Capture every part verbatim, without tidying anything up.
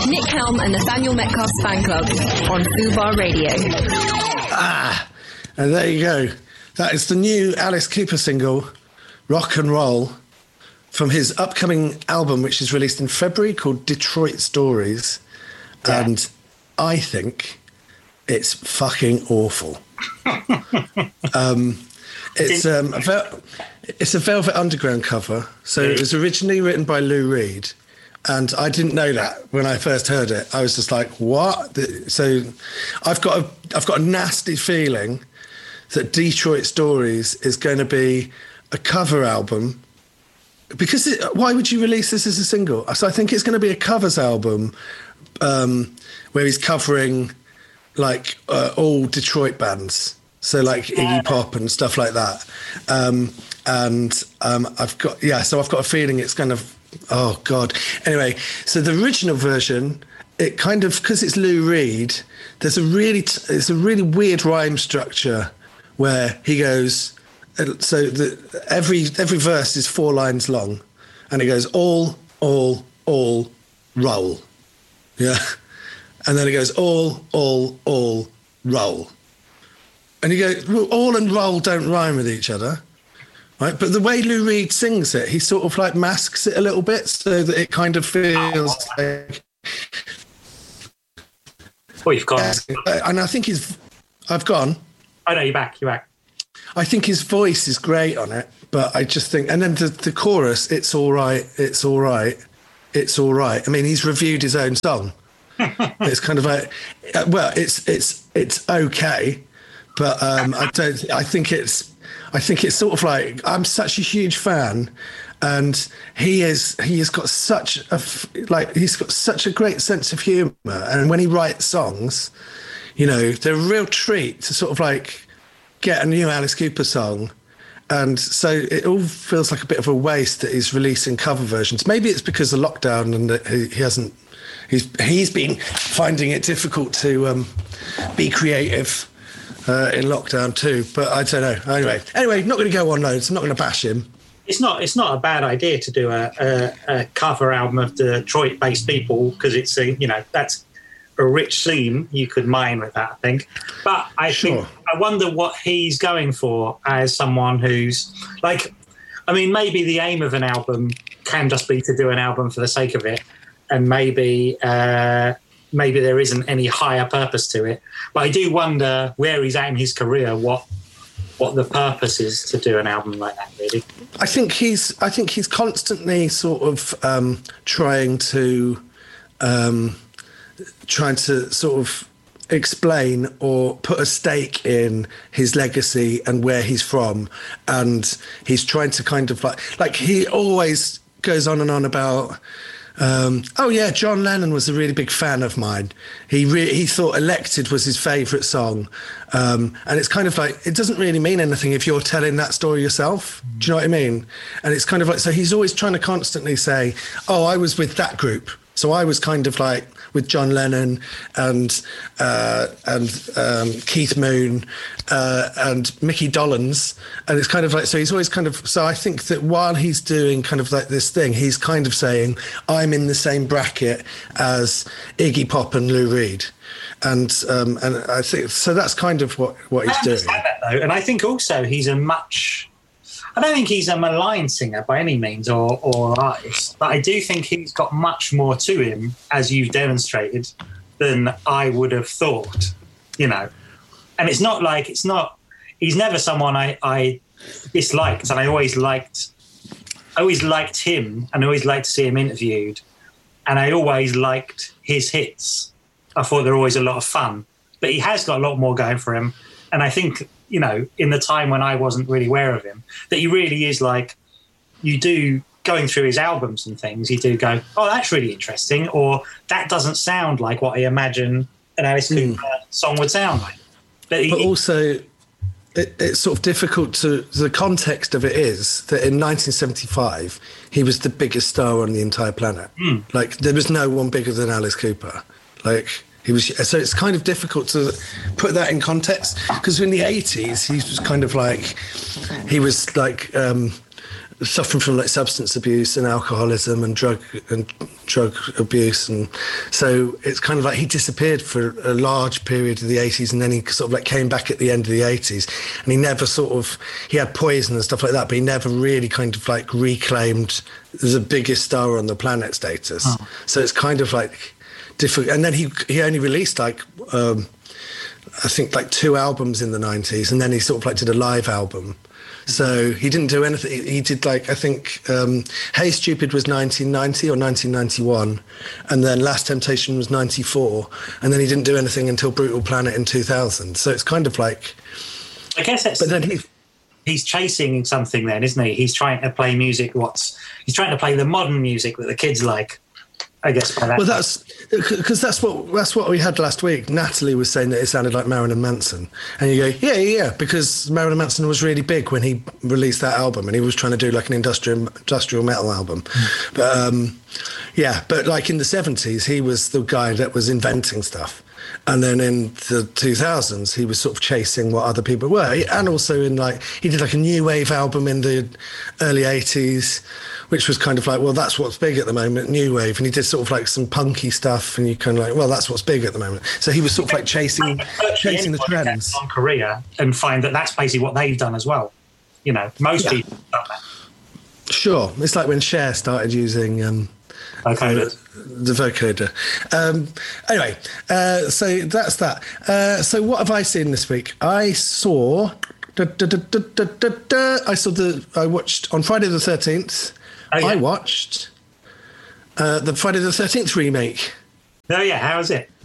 Nick Helm and Nathaniel Metcalf's fan club on Fubar Radio. Ah, and there you go. That is the new Alice Cooper single, Rock and Roll, from his upcoming album, which is released in February, called Detroit Stories. Yeah. And I think it's fucking awful. um, it's um, a vel- it's a Velvet Underground cover. So it was originally written by Lou Reed. And I didn't know that when I first heard it. I was just like, what? So I've got a, I've got a nasty feeling that Detroit Stories is going to be a cover album. Because it, why would you release this as a single? So I think it's going to be a covers album um, where he's covering like uh, all Detroit bands. So like Iggy Pop and stuff like that. Um, and um, I've got, yeah, so I've got a feeling it's going to, oh God. Anyway, so the original version, it kind of, because it's Lou Reed, there's a really, t- it's a really weird rhyme structure where he goes, so the, every every verse is four lines long, and it goes all, all, all, roll. Yeah. And then it goes all, all, all, roll. And you go, well, all and roll don't rhyme with each other. Right, but the way Lou Reed sings it, he sort of like masks it a little bit so that it kind of feels like. Oh, you've gone. And I think he's. I've gone. Oh no, you're back. You're back. I think his voice is great on it, but I just think, and then the, the chorus, it's all right, it's all right, it's all right. I mean, he's reviewed his own song. It's kind of like, well, it's it's it's okay, but um, I don't. I think it's. I think it's sort of like, I'm such a huge fan, and he is he has got such a like he's got such a great sense of humour, and when he writes songs, you know, they're a real treat to sort of like get a new Alice Cooper song. And so it all feels like a bit of a waste that he's releasing cover versions. Maybe it's because of lockdown and that he, he hasn't he's he's been finding it difficult to um, be creative Uh, in lockdown too, but I don't know. Anyway, anyway, not going to go on loads. I'm not going to bash him. It's not. It's not a bad idea to do a, a, a cover album of Detroit-based people, because it's a, you know, that's a rich theme you could mine with that, I think. But I Sure. think I wonder what he's going for as someone who's like. I mean, maybe the aim of an album can just be to do an album for the sake of it, and maybe. Uh, Maybe there isn't any higher purpose to it. But I do wonder where he's at in his career, what what the purpose is to do an album like that, really. I think he's I think he's constantly sort of um, trying to um, trying to sort of explain or put a stake in his legacy and where he's from, and he's trying to kind of like like he always goes on and on about. Um, oh yeah, John Lennon was a really big fan of mine. He re- he thought Elected was his favourite song, um, and it's kind of like it doesn't really mean anything if you're telling that story yourself. Do you know what I mean? And it's kind of like, so he's always trying to constantly say, "Oh, I was with that group, so I was kind of like with John Lennon and uh, and um, Keith Moon uh, and Mickey Dolenz," and it's kind of like, so he's always kind of, so I think that while he's doing kind of like this thing, he's kind of saying, I'm in the same bracket as Iggy Pop and Lou Reed, and um, and I think so. That's kind of what what he's I doing. understand that, though, and I think also he's a much. I don't think he's a maligned singer by any means, or, or artist, but I do think he's got much more to him, as you've demonstrated, than I would have thought, you know. And it's not like, it's not, he's never someone I, I disliked, and I always liked, I always liked him, and I always liked to see him interviewed, and I always liked his hits. I thought they're always a lot of fun, but he has got a lot more going for him, and I think, you know, in the time when I wasn't really aware of him, that he really is like, you do, going through his albums and things, you do go, oh, that's really interesting, or that doesn't sound like what I imagine an Alice Cooper mm. song would sound like. But, he, but also, it, it's sort of difficult to, the context of it is that in nineteen seventy-five, he was the biggest star on the entire planet. Mm. Like, there was no one bigger than Alice Cooper. Like, he was, so it's kind of difficult to put that in context, because in the eighties he was kind of like, he was like um, suffering from like substance abuse and alcoholism and drug and drug abuse, and so it's kind of like he disappeared for a large period of the eighties, and then he sort of like came back at the end of the eighties, and he never sort of he had poison and stuff like that, but he never really kind of like reclaimed the biggest star on the planet status. Oh. So it's kind of like difficult. And then he he only released like um, I think like two albums in the nineties, and then he sort of like did a live album. So he didn't do anything. He did like, I think, um, Hey Stupid was nineteen ninety or nineteen ninety-one. And then Last Temptation was ninety-four. And then he didn't do anything until Brutal Planet in two thousand. So it's kind of like... I guess it's... But then he... He's chasing something then, isn't he? He's trying to play music what's... He's trying to play the modern music that the kids like. I guess by that. Well, that's because that's what that's what we had last week. Natalie was saying that it sounded like Marilyn Manson, and you go, yeah, yeah, yeah, because Marilyn Manson was really big when he released that album, and he was trying to do like an industrial industrial metal album. Mm. But um, yeah, but like in the seventies, he was the guy that was inventing stuff. And then in the two thousands, he was sort of chasing what other people were. And also in like, he did like a new wave album in the early eighties, which was kind of like, well, that's what's big at the moment, new wave. And he did sort of like some punky stuff, and you kind of like, well, that's what's big at the moment. So he was sort of like chasing chasing the trends. On Korea and find that that's basically what they've done as well. You know, most yeah. people have done that. Sure. It's like when Cher started using... Um, vocoder. The, the vocoder. Um, anyway, uh, so that's that. Uh, so what have I seen this week? I saw... Da, da, da, da, da, da, da, I saw the... I watched... On Friday the thirteenth, oh, yeah. I watched uh, the Friday the thirteenth remake. Oh, yeah. How was it?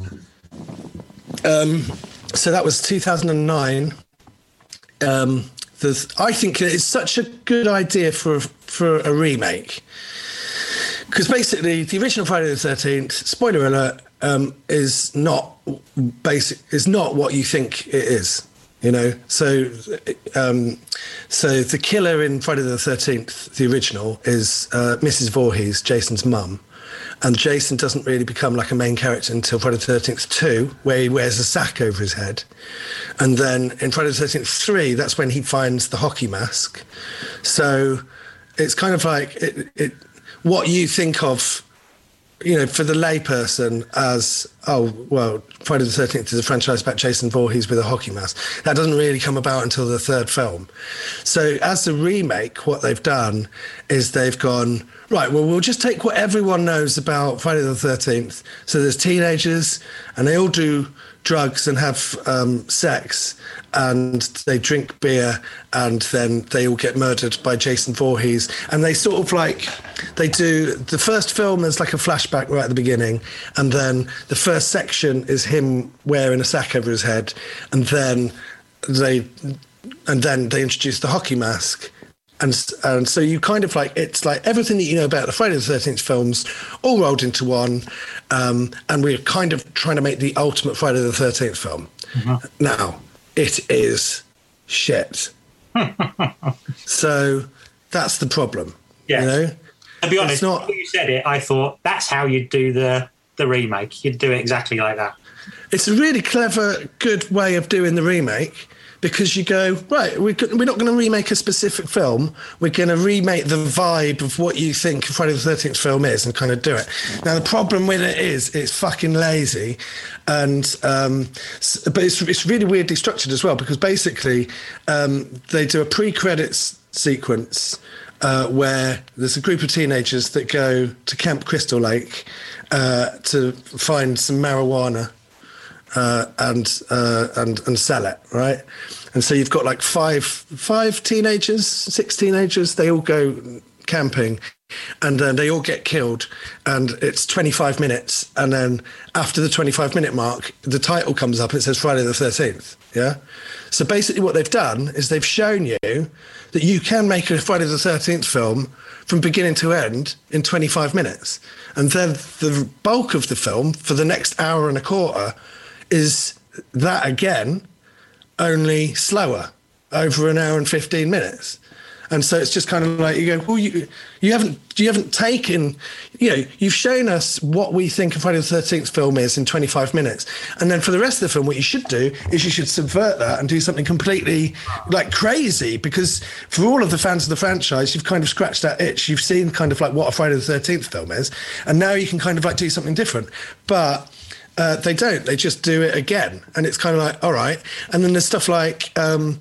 Um, so that was two thousand nine. Um, the, I think it's such a good idea for, for a remake. Because basically, the original Friday the thirteenth, spoiler alert, um, is not basic. Is not what you think it is. You know, so um, so the killer in Friday the thirteenth, the original, is uh, Missus Voorhees, Jason's mum, and Jason doesn't really become like a main character until Friday the thirteenth two, where he wears a sack over his head, and then in Friday the thirteenth three, that's when he finds the hockey mask. So it's kind of like it. it what you think of, you know, for the layperson as, oh, well, Friday the thirteenth is a franchise about Jason Voorhees with a hockey mask. That doesn't really come about until the third film. So as a remake, what they've done is they've gone, right, well, we'll just take what everyone knows about Friday the thirteenth. So there's teenagers, and they all do drugs and have um, sex, and they drink beer, and then they all get murdered by Jason Voorhees. And they sort of like, they do, the first film is like a flashback right at the beginning, and then the first section is him wearing a sack over his head, and then they, and then they introduce the hockey mask. And, and so you kind of like, it's like everything that you know about the Friday the thirteenth films all rolled into one. Um, and we're kind of trying to make the ultimate Friday the thirteenth film. Mm-hmm. Now, it is shit. So that's the problem. Yeah. You know? To be honest, not, when you said it, I thought that's how you'd do the, the remake. You'd do it exactly like that. It's a really clever, good way of doing the remake. Because you go, right, we're not going to remake a specific film. We're going to remake the vibe of what you think a Friday the thirteenth film is and kind of do it. Now, the problem with it is it's fucking lazy. And um, but it's, it's really weirdly structured as well, because basically um, they do a pre-credits sequence uh, where there's a group of teenagers that go to Camp Crystal Lake uh, to find some marijuana. Uh, and uh, and and sell it, right? And so you've got like five five teenagers, six teenagers. They all go camping, and then they all get killed. And it's twenty-five minutes, and then after the twenty-five minute mark, the title comes up and it says Friday the thirteenth. Yeah. So basically, what they've done is they've shown you that you can make a Friday the thirteenth film from beginning to end in twenty-five minutes, and then the bulk of the film for the next hour and a quarter is that again, only slower, over an hour and fifteen minutes. And so it's just kind of like, you go, well, you you haven't you haven't taken, you know, you've shown us what we think a Friday the thirteenth film is in twenty-five minutes. And then for the rest of the film, what you should do is you should subvert that and do something completely like crazy, because for all of the fans of the franchise, you've kind of scratched that itch. You've seen kind of like what a Friday the thirteenth film is. And now you can kind of like do something different. But uh, they don't. They just do it again. And it's kind of like, all right. And then there's stuff like... Um,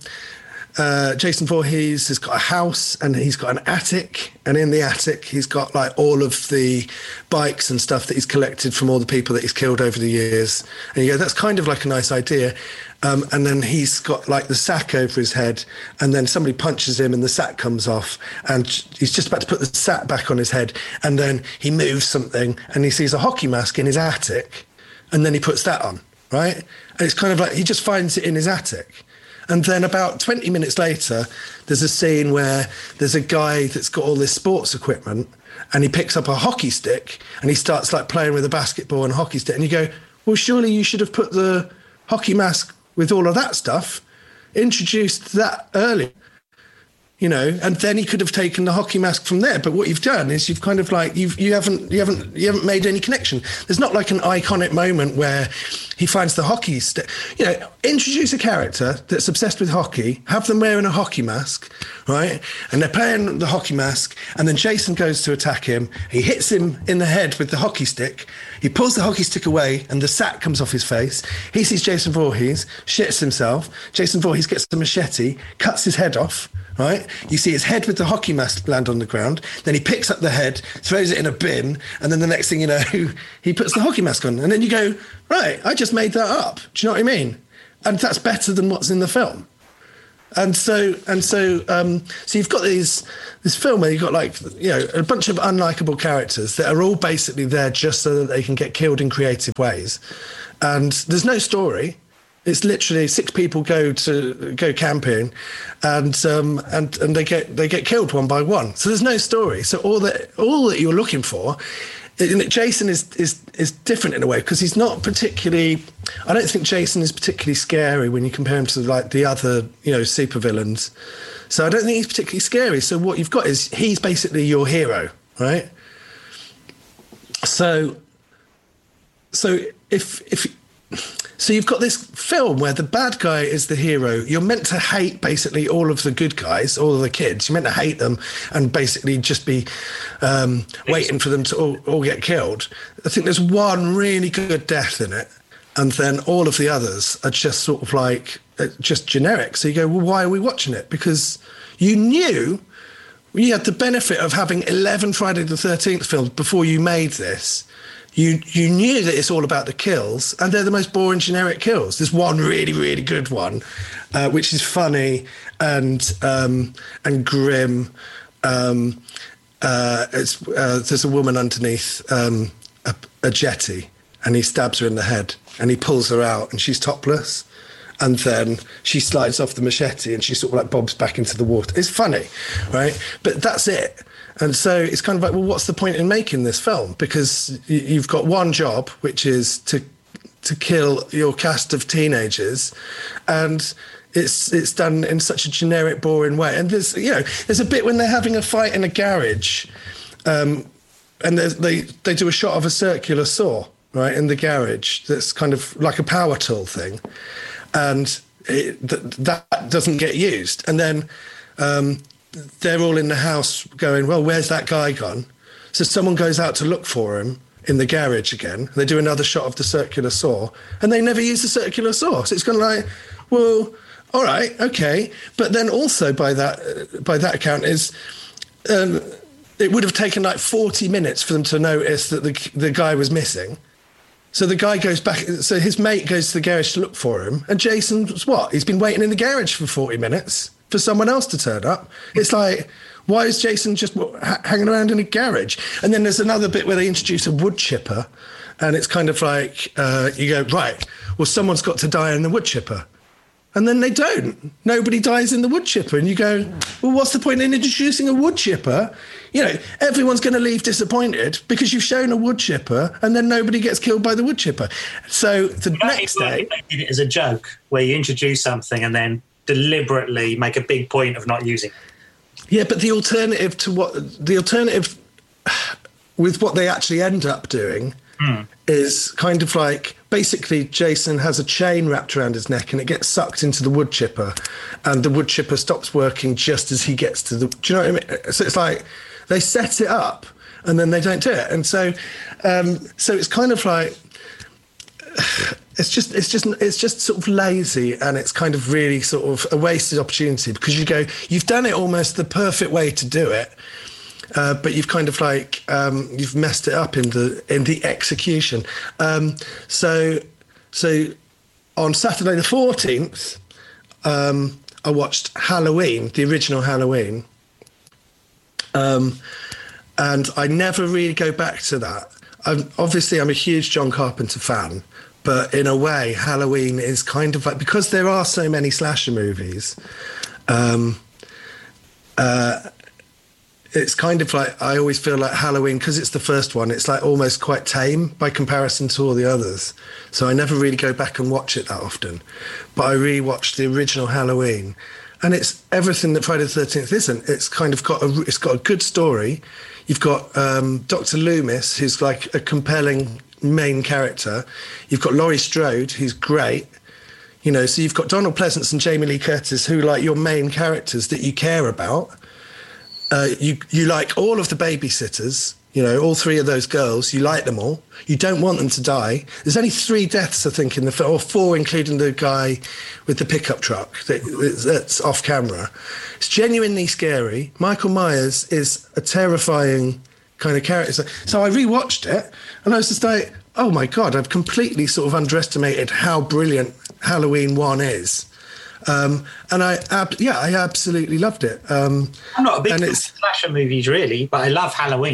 Uh, Jason Voorhees has got a house and he's got an attic, and in the attic he's got like all of the bikes and stuff that he's collected from all the people that he's killed over the years. And you go, that's kind of like a nice idea. Um, and then he's got like the sack over his head, and then somebody punches him and the sack comes off, and he's just about to put the sack back on his head, and then he moves something and he sees a hockey mask in his attic, and then he puts that on, right? And it's kind of like he just finds it in his attic. And then about twenty minutes later, there's a scene where there's a guy that's got all this sports equipment, and he picks up a hockey stick and he starts like playing with a basketball and a hockey stick. And you go, well, surely you should have put the hockey mask with all of that stuff, introduced that earlier, you know, and then he could have taken the hockey mask from there. But what you've done is you've kind of like, you've, you haven't, you haven't, you haven't made any connection. There's not like an iconic moment where he finds the hockey stick. You know, introduce a character that's obsessed with hockey, have them wearing a hockey mask, right? And they're playing the hockey mask, and then Jason goes to attack him. He hits him in the head with the hockey stick. He pulls the hockey stick away, and the sack comes off his face. He sees Jason Voorhees, shits himself. Jason Voorhees gets the machete, cuts his head off. Right? You see his head with the hockey mask land on the ground. Then he picks up the head, throws it in a bin, and then the next thing you know, he puts the hockey mask on. And then you go, right, I just made that up. Do you know what I mean? And that's better than what's in the film. And so, and so, um, so you've got these this film where you've got like, you know, a bunch of unlikable characters that are all basically there just so that they can get killed in creative ways. And there's no story. It's literally six people go to go camping, and um, and and they get they get killed one by one. So there's no story. So all that all that you're looking for, Jason is is is different in a way, because he's not particularly. I don't think Jason is particularly scary when you compare him to like the other, you know, supervillains. So I don't think he's particularly scary. So what you've got is he's basically your hero, right? So so if if. So you've got this film where the bad guy is the hero. You're meant to hate basically all of the good guys, all of the kids. You're meant to hate them and basically just be um, waiting for them to all, all get killed. I think there's one really good death in it, and then all of the others are just sort of like just generic. So you go, well, why are we watching it? Because you knew you had the benefit of having eleven Friday the thirteenth films before you made this. You you knew that it's all about the kills, and they're the most boring, generic kills. There's one really, really good one, uh, which is funny and um, and grim. Um, uh, it's, uh, there's a woman underneath um, a, a jetty, and he stabs her in the head, and he pulls her out, and she's topless. And then she slides off the machete, and she sort of like bobs back into the water. It's funny, right? But that's it. And so it's kind of like, well, what's the point in making this film? Because you've got one job, which is to to kill your cast of teenagers, and it's it's done in such a generic, boring way. And there's you know there's a bit when they're having a fight in a garage, um, and they they do a shot of a circular saw right in the garage. That's kind of like a power tool thing, and it, th- that doesn't get used. And then. Um, They're all in the house going, well, where's that guy gone? So someone goes out to look for him in the garage again. They do another shot of the circular saw, and they never use the circular saw. So it's kind of like, well, all right, okay. But then also by that by that account is um, it would have taken like forty minutes for them to notice that the the guy was missing. So the guy goes back, so his mate goes to the garage to look for him, and Jason's what? He's been waiting in the garage for forty minutes for someone else to turn up. It's like, why is Jason just ha- hanging around in a garage? And then there's another bit where they introduce a wood chipper, and it's kind of like, uh, you go, right, well, someone's got to die in the wood chipper. And then they don't. Nobody dies in the wood chipper. And you go, well, what's the point in introducing a wood chipper? You know, everyone's going to leave disappointed because you've shown a wood chipper, and then nobody gets killed by the wood chipper. So the next day... They did it as a joke, where you introduce something and then deliberately make a big point of not using it. Yeah, but the alternative to what the alternative with what they actually end up doing mm. is kind of like basically Jason has a chain wrapped around his neck and it gets sucked into the wood chipper, and the wood chipper stops working just as he gets to the. Do you know what I mean? So it's like they set it up and then they don't do it, and so um, so it's kind of like. It's just, it's just, it's just sort of lazy, and it's kind of really sort of a wasted opportunity because you go, you've done it almost the perfect way to do it, uh, but you've kind of like um, you've messed it up in the in the execution. Um, so, so on Saturday the fourteenth, um, I watched Halloween, the original Halloween, um, and I never really go back to that. I'm, obviously, I'm a huge John Carpenter fan. But in a way, Halloween is kind of like, because there are so many slasher movies, um, uh, it's kind of like, I always feel like Halloween, because it's the first one, it's like almost quite tame by comparison to all the others. So I never really go back and watch it that often. But I rewatched the original Halloween, and it's everything that Friday the thirteenth isn't. It's kind of got a, it's got a good story. You've got um, Doctor Loomis, who's like a compelling main character. You've got Laurie Strode, who's great, you know, so you've got Donald Pleasance and Jamie Lee Curtis, who like your main characters that you care about. Uh, you you like all of the babysitters, you know, all three of those girls, you like them all. You don't want them to die. There's only three deaths, I think, in the film, or four, including the guy with the pickup truck that, that's off camera. It's genuinely scary. Michael Myers is a terrifying kind of character. So I rewatched it and I was just like, oh my God, I've completely sort of underestimated how brilliant Halloween one is. Um, and I, ab- yeah, I absolutely loved it. Um, I'm not a big fan of slasher movies really, but I love Halloween.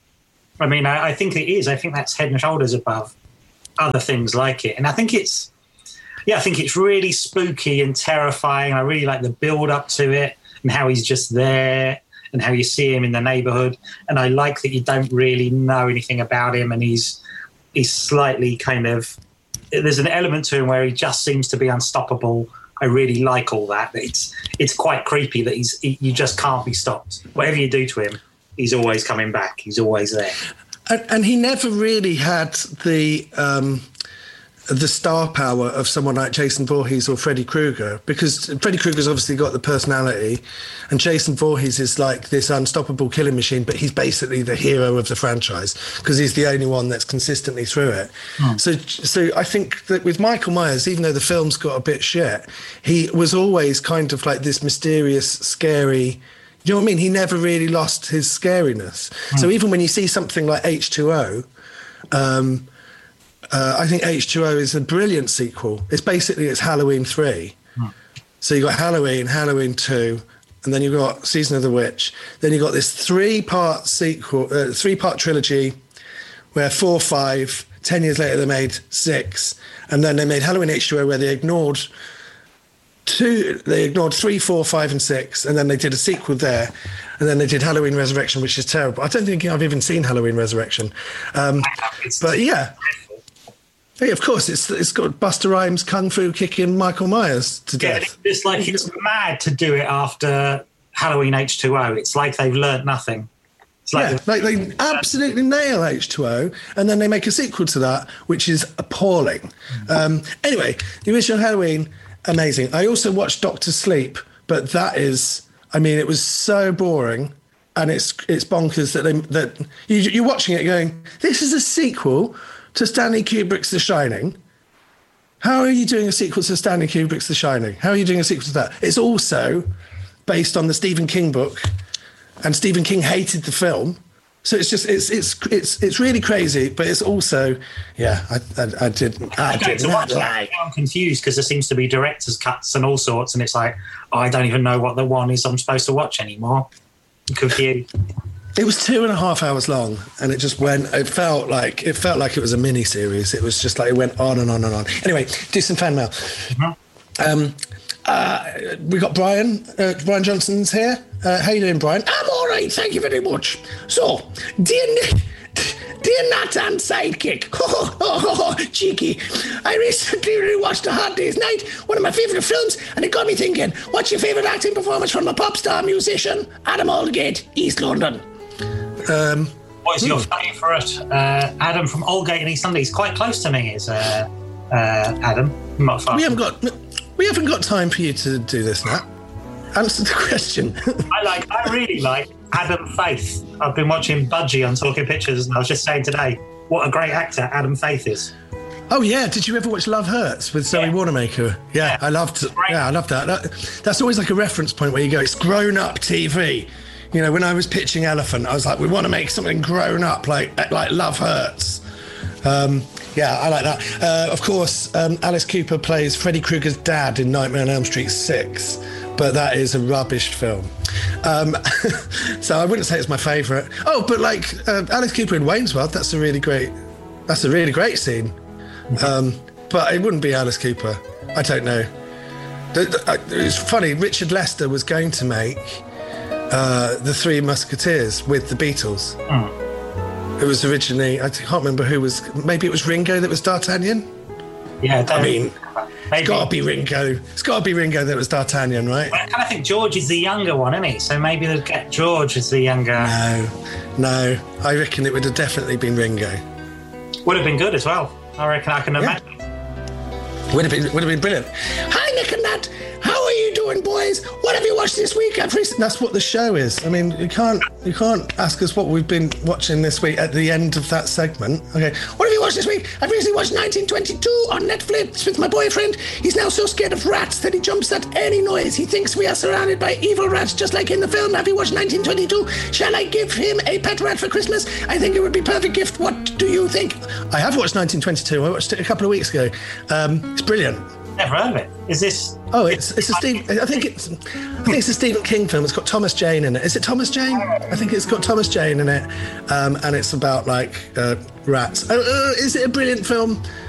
I mean, I, I think it is. I think that's head and shoulders above other things like it. And I think it's, yeah, I think it's really spooky and terrifying. I really like the build up to it and how he's just there, and how you see him in the neighbourhood. And I like that you don't really know anything about him, and he's he's slightly kind of, there's an element to him where he just seems to be unstoppable. I really like all that. It's it's quite creepy that he's he, you just can't be stopped. Whatever you do to him, he's always coming back. He's always there. And, and he never really had the um, the star power of someone like Jason Voorhees or Freddy Krueger, because Freddy Krueger's obviously got the personality, and Jason Voorhees is like this unstoppable killing machine, but he's basically the hero of the franchise because he's the only one that's consistently through it. Mm. So, so I think that with Michael Myers, even though the film's got a bit shit, he was always kind of like this mysterious, scary. You know what I mean? He never really lost his scariness. Mm. So even when you see something like H two O, um, Uh, I think H two O is a brilliant sequel. It's basically, it's Halloween three. Hmm. So you've got Halloween, Halloween two, and then you've got Season of the Witch. Then you've got this three-part sequel, uh, three-part trilogy where four, five, ten years later they made six. And then they made Halloween H two O where they ignored two, they ignored three, four, five, and six. And then they did a sequel there. And then they did Halloween Resurrection, which is terrible. I don't think I've even seen Halloween Resurrection. Um, but yeah. Yeah, of course, it's it's got Busta Rhymes kung fu kicking Michael Myers to death. Yeah, it's like it's mad to do it after Halloween H two O. It's like they've learnt nothing. It's like, yeah, like they absolutely nail H two O, and then they make a sequel to that, which is appalling. Um, anyway, the original Halloween, amazing. I also watched Doctor Sleep, but that is, I mean, it was so boring, and it's it's bonkers that they that you, you're watching it going, this is a sequel to Stanley Kubrick's The Shining. How are you doing a sequel to Stanley Kubrick's The Shining? How are you doing a sequel to that? It's also based on the Stephen King book, and Stephen King hated the film. So it's just it's it's it's it's really crazy, but it's also yeah. I I, I did I, I did not like. I'm confused because there seems to be director's cuts and all sorts, and it's like oh, I don't even know what the one is I'm supposed to watch anymore. I'm confused. It was two and a half hours long, and it just went. It felt like it felt like it was a mini series. It was just like it went on and on and on. Anyway, do some fan mail. Mm-hmm. Um, uh, we got Brian. Uh, Brian Johnson's here. Uh, how you doing, Brian? I'm all right, thank you very much. So, dear Nick, Dear Natan sidekick. Oh, oh, oh, oh, cheeky. I recently rewatched A Hard Day's Night, one of my favourite films, and it got me thinking, what's your favourite acting performance from a pop star musician? Adam Aldgate, East London. Um, what is hmm. your favourite? Uh, Adam from Aldgate in East London. He's quite close to me, is uh, uh, Adam. Not far. We haven't got we haven't got time for you to do this, Nat. Answer the question. I like. I really like Adam Faith. I've been watching Budgie on Talking Pictures, and I was just saying today, what a great actor Adam Faith is. Oh yeah, did you ever watch Love Hurts with Zoe Yeah. Wanamaker? Yeah, Yeah. I loved. Yeah, I loved that. that. That's always like a reference point where you go, it's grown-up T V. You know, when I was pitching Elephant, I was like, we want to make something grown up, like like Love Hurts. Um, yeah, I like that. Uh, of course, um, Alice Cooper plays Freddy Krueger's dad in Nightmare on Elm Street six, but that is a rubbish film. Um, so I wouldn't say it's my favourite. Oh, but like uh, Alice Cooper in Wayne's World, that's a really great, that's a really great scene. Um, but it wouldn't be Alice Cooper. I don't know. The, the, it's funny, Richard Lester was going to make uh, The Three Musketeers with the Beatles. Mm. It was originally, I can't remember who was, maybe it was Ringo that was D'Artagnan? Yeah, I mean, maybe. it's got to be Ringo. It's got to be Ringo that was D'Artagnan, right? I kind of think George is the younger one, isn't he? So maybe they'll get George as the younger. No, no. I reckon it would have definitely been Ringo. Would have been good as well. I reckon I can Yeah. imagine. Would have been, would have been brilliant. Hi, Nick and Nat. How are you doing, boys? What have you watched this week? I've recently, that's what the show is. I mean, you can't, you can't ask us what we've been watching this week at the end of that segment. Okay, what have you watched this week? I've recently watched nineteen twenty-two on Netflix with my boyfriend. He's now so scared of rats that he jumps at any noise. He thinks we are surrounded by evil rats, just like in the film. Have you watched nineteen twenty-two? Shall I give him a pet rat for Christmas? I think it would be a perfect gift. What do you think? I have watched nineteen twenty-two. I watched it a couple of weeks ago. Um, it's brilliant. Never heard of it. Is this? Oh, it's it's a Steve. I think it's I think it's a Stephen King film. It's got Thomas Jane in it. Is it Thomas Jane? I think it's got Thomas Jane in it, um, and it's about like uh, rats. Uh, uh, is it a brilliant film?